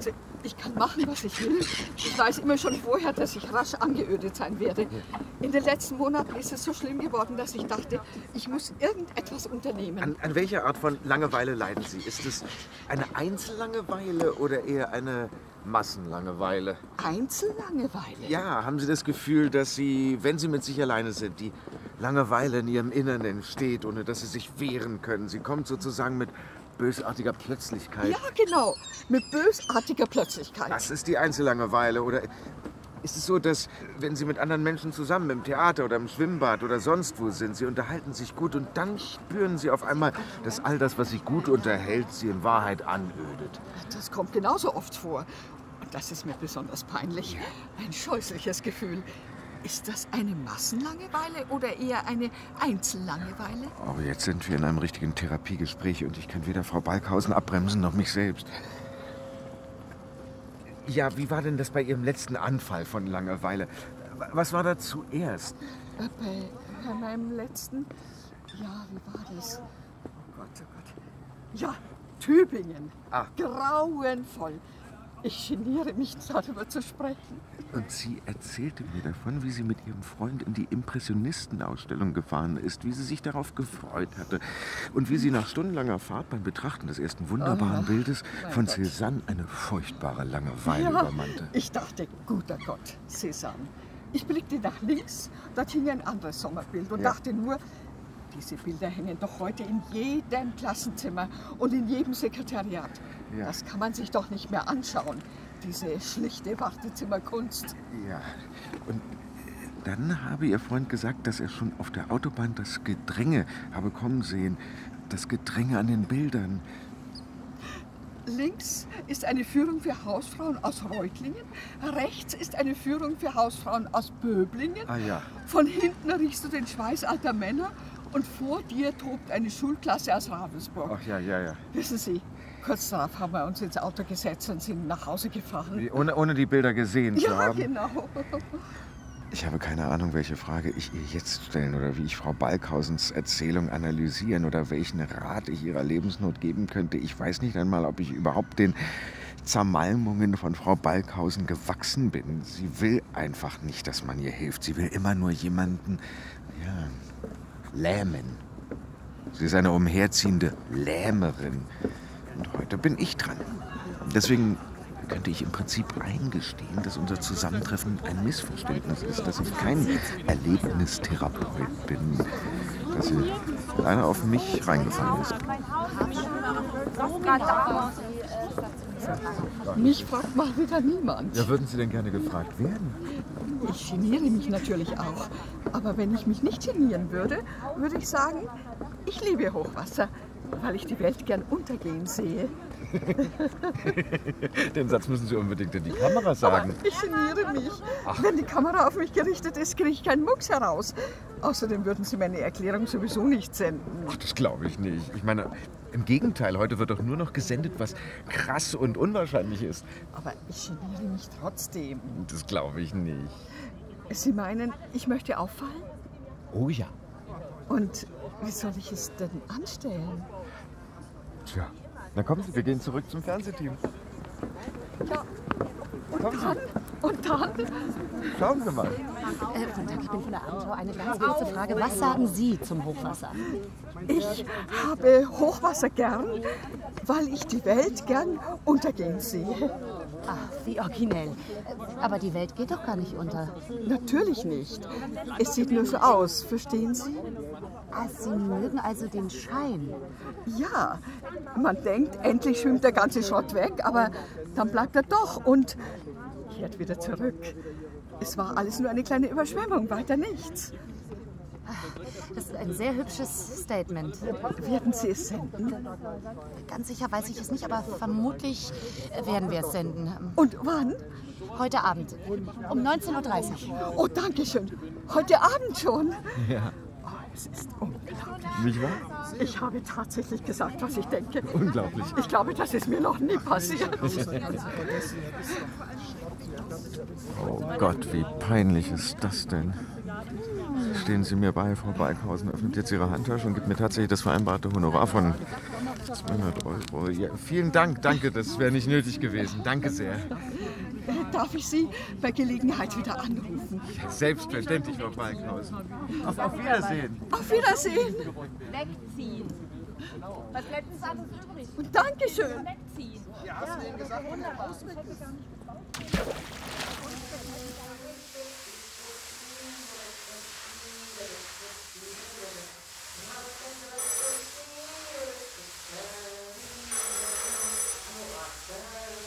Also, ich kann machen, was ich will. Ich weiß immer schon vorher, dass ich rasch angeödet sein werde. In den letzten Monaten ist es so schlimm geworden, dass ich dachte, ich muss irgendetwas unternehmen. An welcher Art von Langeweile leiden Sie? Ist es eine Einzellangeweile oder eher eine Massenlangeweile? Einzellangeweile? Ja, haben Sie das Gefühl, dass Sie, wenn Sie mit sich alleine sind, die Langeweile in Ihrem Innern entsteht, ohne dass Sie sich wehren können? Sie kommt sozusagen mit bösartiger Plötzlichkeit. Ja, genau. Mit bösartiger Plötzlichkeit. Das ist die Einzellangeweile. Oder ist es so, dass, wenn Sie mit anderen Menschen zusammen im Theater oder im Schwimmbad oder sonst wo sind, Sie unterhalten sich gut und dann spüren Sie auf einmal, dass all das, was Sie gut unterhält, Sie in Wahrheit anödet? Das kommt genauso oft vor. Und das ist mir besonders peinlich. Ein scheußliches Gefühl. Ist das eine Massenlangeweile oder eher eine Einzellangeweile? Aber jetzt sind wir in einem richtigen Therapiegespräch und ich kann weder Frau Balkhausen abbremsen noch mich selbst. Ja, wie war denn das bei Ihrem letzten Anfall von Langeweile? Was war da zuerst? Bei meinem letzten... Ja, wie war das? Oh Gott, oh Gott. Ja, Tübingen. Ah. Grauenvoll. Ich geniere mich, darüber zu sprechen. Und sie erzählte mir davon, wie sie mit ihrem Freund in die Impressionistenausstellung gefahren ist, wie sie sich darauf gefreut hatte und wie sie nach stundenlanger Fahrt beim Betrachten des ersten wunderbaren Bildes von Cézanne eine furchtbare Langeweile übermannte. Ich dachte, guter Gott, Cézanne. Ich blickte nach links, dort hing ein anderes Sommerbild und dachte nur, diese Bilder hängen doch heute in jedem Klassenzimmer und in jedem Sekretariat. Ja. Das kann man sich doch nicht mehr anschauen, diese schlichte Wartezimmerkunst. Ja, und dann habe ihr Freund gesagt, dass er schon auf der Autobahn das Gedränge habe kommen sehen. Das Gedränge an den Bildern. Links ist eine Führung für Hausfrauen aus Reutlingen, rechts ist eine Führung für Hausfrauen aus Böblingen. Ah ja. Von hinten riechst du den Schweiß alter Männer und vor dir tobt eine Schulklasse aus Ravensburg. Ach ja, ja, ja. Wissen Sie, kurz darauf haben wir uns ins Auto gesetzt und sind nach Hause gefahren. Ohne die Bilder gesehen zu haben? Ja, genau. Ich habe keine Ahnung, welche Frage ich ihr jetzt stellen oder wie ich Frau Balkhausens Erzählung analysieren oder welchen Rat ich ihrer Lebensnot geben könnte. Ich weiß nicht einmal, ob ich überhaupt den Zermalmungen von Frau Balkhausen gewachsen bin. Sie will einfach nicht, dass man ihr hilft. Sie will immer nur jemanden, lähmen. Sie ist eine umherziehende Lähmerin. Und heute bin ich dran. Deswegen könnte ich im Prinzip eingestehen, dass unser Zusammentreffen ein Missverständnis ist, dass ich kein Erlebnistherapeut bin, dass sie leider auf mich reingefallen ist. Mich fragt mal wieder niemand. Ja, würden Sie denn gerne gefragt werden? Ich geniere mich natürlich auch. Aber wenn ich mich nicht genieren würde, würde ich sagen, ich liebe Hochwasser, weil ich die Welt gern untergehen sehe. Den Satz müssen Sie unbedingt in die Kamera sagen. Aber ich geniere mich. Wenn die Kamera auf mich gerichtet ist, kriege ich keinen Mucks heraus. Außerdem würden Sie meine Erklärung sowieso nicht senden. Ach, das glaube ich nicht. Ich meine, im Gegenteil, heute wird doch nur noch gesendet, was krass und unwahrscheinlich ist. Aber ich geniere mich trotzdem. Das glaube ich nicht. Sie meinen, ich möchte auffallen? Oh ja. Und wie soll ich es denn anstellen? Tja, na kommen Sie, wir gehen zurück zum Fernsehteam. Ja, und dann? Schauen Sie mal. Guten Tag, ich bin von der Abendschau. Eine ganz kurze Frage. Was sagen Sie zum Hochwasser? Ich habe Hochwasser gern, weil ich die Welt gern untergehen sehe. Ach, wie originell. Aber die Welt geht doch gar nicht unter. Natürlich nicht. Es sieht nur so aus, verstehen Sie? Ah, Sie mögen also den Schein. Ja, man denkt, endlich schwimmt der ganze Schrott weg, aber dann bleibt er doch und kehrt wieder zurück. Es war alles nur eine kleine Überschwemmung, weiter nichts. Das ist ein sehr hübsches Statement. Werden Sie es senden? Ganz sicher weiß ich es nicht, aber vermutlich werden wir es senden. Und wann? Heute Abend, um 19:30 Uhr. Oh, danke schön. Heute Abend schon? Ja. Oh, es ist unglaublich. Nicht wahr? Ich habe tatsächlich gesagt, was ich denke. Unglaublich. Ich glaube, das ist mir noch nie passiert. Oh Gott, wie peinlich ist das denn? Stehen Sie mir bei, Frau Balkhausen öffnet jetzt ihre Handtasche und gibt mir tatsächlich das vereinbarte Honorar von 200 Euro. Ja, vielen Dank, danke, das wäre nicht nötig gewesen. Danke sehr. Darf ich Sie bei Gelegenheit wieder anrufen? Ja, selbstverständlich, Frau Balkhausen. Auf Wiedersehen. Auf Wiedersehen. Wegziehen. Was bleibt uns alles übrig? Und Dankeschön. Wegziehen. Ja, hast du ihm gesagt, Wunderbar.